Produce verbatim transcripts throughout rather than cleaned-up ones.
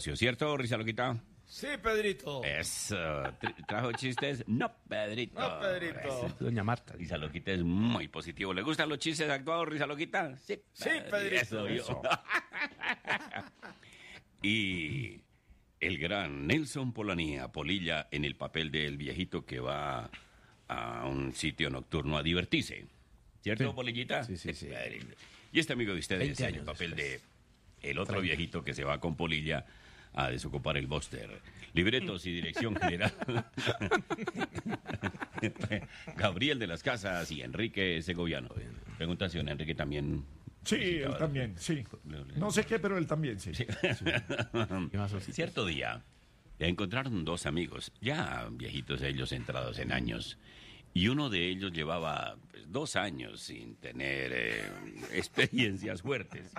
negocio, ¿cierto, Rizaloquita? Sí, Pedrito. Eso. Tra- ¿Trajo chistes? No, Pedrito. No, Pedrito. Eso. Doña Marta. Rizaloquita es muy positivo. ¿Le gustan los chistes actuados, Rizaloquita? Sí, Sí, Pedrito. Eso, yo. Y el gran Nelson Polanía, Polilla, en el papel del viejito que va a un sitio nocturno a divertirse. ¿Cierto, Sí. Polillita? Sí, sí, sí. Y este amigo de ustedes veinte en el años papel después. de el otro viejito que se va con Polilla a desocupar el Buster. Libretos y dirección general. Gabriel de las Casas y Enrique Segoviano. Pregunta si don Enrique también... Sí, visitaba- él también, sí. No sé qué, pero él también, sí. ¿Qué más, Osito? Cierto día, encontraron dos amigos, ya viejitos ellos, entrados en años, y uno de ellos llevaba pues, dos años sin tener eh, experiencias fuertes.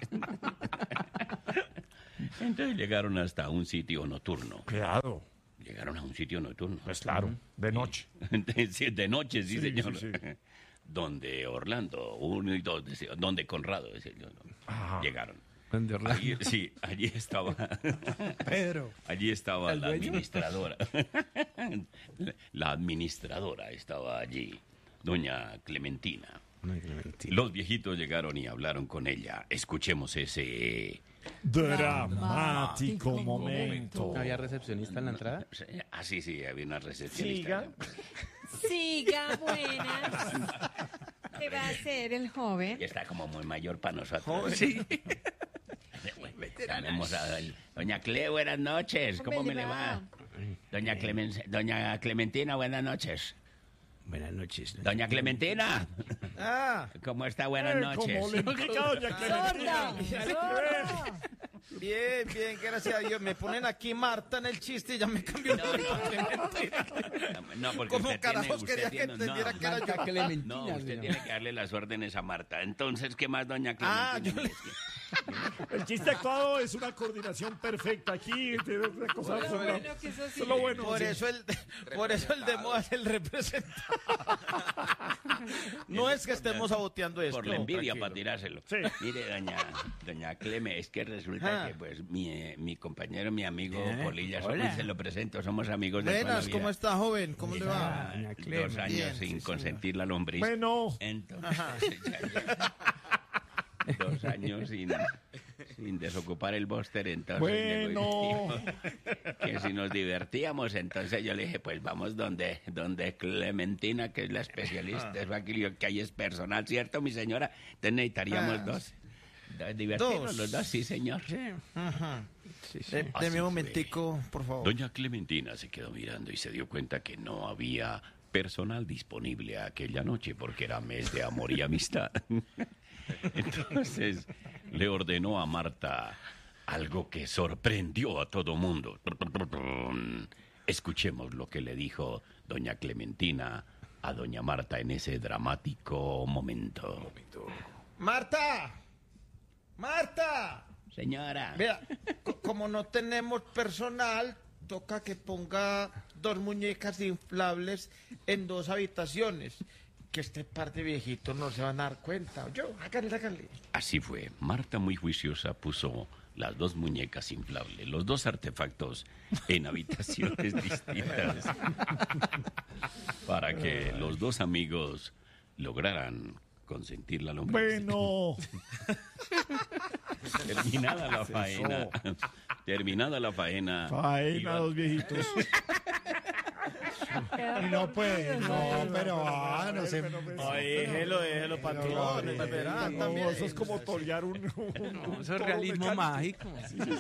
Entonces llegaron hasta un sitio nocturno. Claro, Llegaron a un sitio nocturno. pues claro, de noche. Sí, de noche, sí, Sí, señor. sí, sí. Donde Orlando, uno y dos, decía, donde Conrado, decía yo, ¿no? Ajá. Llegaron. ¿Dónde Orlando? Allí, sí, allí estaba. Pedro. Allí estaba ¿El la dueño? administradora. La administradora estaba allí, doña Clementina. No, Clementina. Los viejitos llegaron y hablaron con ella. Escuchemos ese... Dramático momento. ¿No había recepcionista en la entrada? Ah, sí, sí, había una recepcionista. Siga. Siga, buenas. ¿Qué va a hacer el joven? Que está como muy mayor para nosotros. Joven. Sí. Tenemos a doña- doña Cle, buenas noches. ¿Cómo ¿Cómo me le le va? va? Doña, Clemen- doña Clementina, buenas noches. Buenas noches. Doña Clementina, Ah, ¿cómo está? Buenas Eh, noches. como le indica doña ¡Sorda! Clementina. ¡Sorda! bien, bien, gracias a Dios. Me ponen aquí Marta en el chiste y ya me cambió el nombre a Clementina. No, porque ¿Cómo usted carajos tiene, usted quería que tiene- entendiera no, que era Marta yo? Clementina. No, usted señor. tiene que darle las órdenes a Marta. Entonces, ¿qué más, doña Ah, Clementina? yo le- El chiste actuado es una coordinación perfecta aquí. Tiene una cosa Lo absoluta. bueno que eso sí. Eso es lo bueno. Por sí. eso el, por eso el de moda es el representante. No es que estemos saboteando esto. Por la envidia tranquilo. para tirárselo. Sí. Mire, doña, doña Cleme, es que resulta Ah. que pues mi, eh, mi compañero, mi amigo Eh, Polilla, hola. somos- se lo presento, somos amigos de toda la Buenas, vida. ¿cómo está, joven? ¿Cómo le va? Doña Dos Cleme. años Bien, sin sí, consentir la lombriz. Bueno, Entonces, ya- dos años sin, sin desocupar el bóster, entonces llegó y bueno. dijo que si nos divertíamos, entonces yo le dije, pues vamos donde, donde Clementina, que es la especialista, es aquí, que ahí es personal, ¿cierto, mi señora? Entonces necesitaríamos Ah. dos. dos, Divertirnos Dos. los dos, sí, señor. Ajá. Sí, sí. De- Así Deme fue. un momentico, por favor. Doña Clementina se quedó mirando y se dio cuenta que no había personal disponible aquella noche porque era mes de amor y amistad. Entonces le ordenó a Marta algo que sorprendió a todo mundo. Escuchemos lo que le dijo doña Clementina a doña Marta en ese dramático momento. Marta, Marta. Señora. Vea, co- como no tenemos personal, toca que ponga dos muñecas inflables en dos habitaciones. Que este par de viejitos no se van a dar cuenta. Yo, háganle, háganle. Así fue. Marta, muy juiciosa, puso las dos muñecas inflables, los dos artefactos en habitaciones distintas para que los dos amigos lograran consentir la lombriz. Bueno. Terminada la faena. Terminada la faena. Faena, iban- dos viejitos. No, pues, no, pero ah, no sé. Ay, déjelo, déjelo, patrón. no, el verán No, también. eso es como torear un, un, un Eso es toro realismo mecánico. mágico.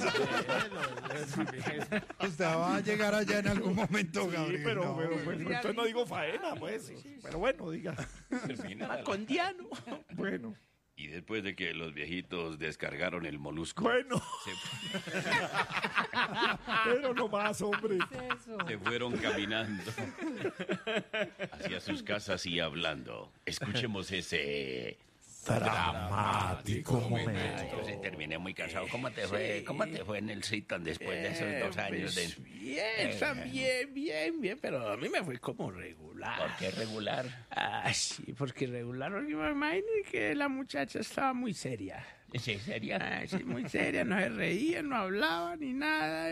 Usted va a llegar allá en algún momento, Sí, Gabriel. pero, no. pero, pero, entonces no digo faena, pues. Pero bueno, diga. Terminada la- Condiano. Bueno. Y después de que los viejitos descargaron el molusco, Bueno. se, Pero no más, hombre. Eso. se fueron caminando hacia sus casas y hablando. Escuchemos ese Dramático momento. Yo sí terminé muy cansado. ¿Cómo te fue? ¿Cómo te fue en el Seaton después de esos dos años de? Bien, también, bien, bien, pero a mí me fue como regular. ¿Por qué regular? Ah, sí, porque regular, porque me imagino que la muchacha estaba muy seria. ¿Sí, sería? Ah, sí, muy seria, no se reía, no hablaba ni nada.